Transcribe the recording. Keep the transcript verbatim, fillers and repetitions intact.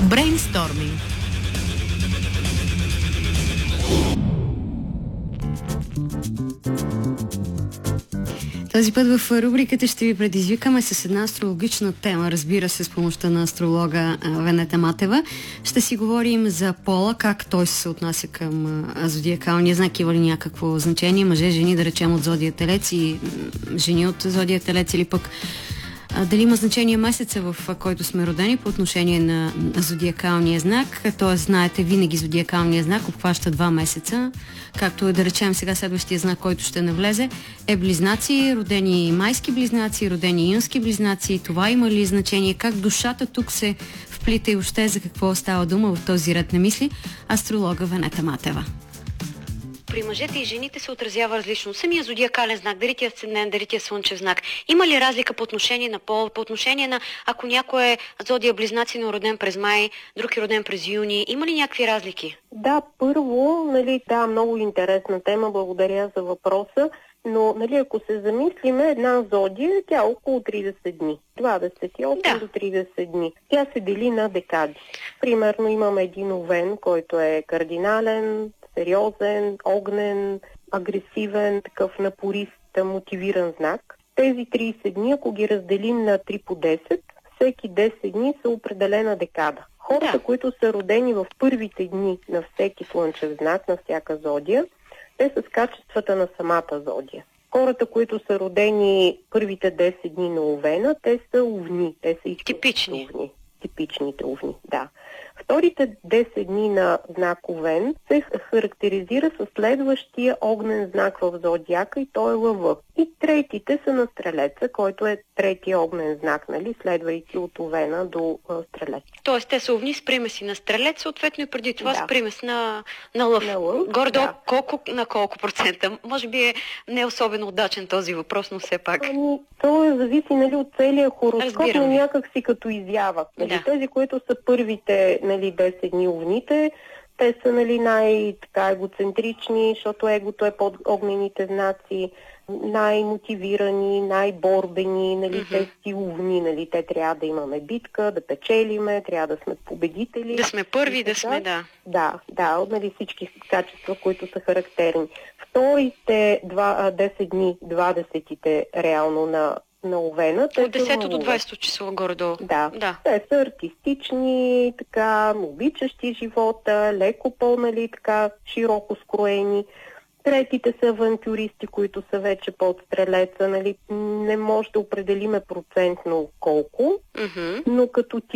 Брейнсторминг. Този път в рубриката ще ви предизвикаме с една астрологична тема, разбира се, с помощта на астролога Венета Матева. Ще си говорим за пола, как той се отнася към зодиакалния знак, има ли някакво значение, мъже, жени, да речем от зодия Телец и жени от зодия Телец, или пък дали има значение месеца, в който сме родени по отношение на зодиакалния знак. Т.е. знаете, винаги зодиакалния знак обхваща два месеца. Както е, да речем, сега следващия знак, който ще навлезе, е близнаци, родени майски близнаци, родени юнски близнаци. Това има ли значение? Как душата тук се вплита и още за какво става дума в този ред на мисли? Астролога Венета Матева. При мъжете и жените се отразява различно. Самия зодиакален знак, дали ти е асцендент, дали ти е слънчев знак. Има ли разлика по отношение на пол, по отношение на ако някой е зодия близнаци, но роден през май, друг е роден през юни? Има ли някакви разлики? Да, първо, нали, да, много интересна тема, благодаря за въпроса, но нали, ако се замислиме, една зодия, тя е около тридесет дни. двадесет и осем Да. до тридесет дни. Тя се дели на декади. Примерно имаме един овен, който е кардинален, сериозен, огнен, агресивен, такъв напорист, мотивиран знак. Тези тридесет дни, ако ги разделим на три по десет, всеки десет дни са определена декада. Хората, Да. които са родени в първите дни на всеки слънчев знак, на всяка зодия, те са с качествата на самата зодия. Хората, които са родени първите десет дни на овена, те са овни. Те са истински Типични. овни. Типичните овни, да. Вторите десет дни на знак Овен се характеризира с следващия огнен знак в зодиака и той е Лъва. И третите са на Стрелеца, който е третия огнен знак, нали, следвайки от Овена до а, Стрелец. Тоест те са овни с примеси на Стрелец, съответно и преди това Да. с примес на, на Лъв. На Лъв, Гордо, да. колко, на колко процента? Може би е не особено удачен този въпрос, но все пак. Ами, то е, зависи, нали, от целия хороскоп, Разбирам но ви. някак си като изява. Нали, Да. Тези, които са първите, нали, десет дни овните, те са, нали, най-така егоцентрични, защото егото е под огнените знаци, най-мотивирани, най-борбени, нали, Мгм. те си овни, нали, те трябва да имаме битка, да печелиме, трябва да сме победители. Да сме първи, И да така, сме, да. Да, да, нали, всички качества, които са характерни. Вторите два, а, десет дни, двадесетите реално на, на Овена, те От са десето до лъвове. двадесето число горе-долу. Да. Да. Те са артистични, така, обичащи живота, леко по, нали, така, широко скроени. Третите са авантюристи, които са вече под Стрелеца, нали, не може да определиме процентно колко, Мгм. но като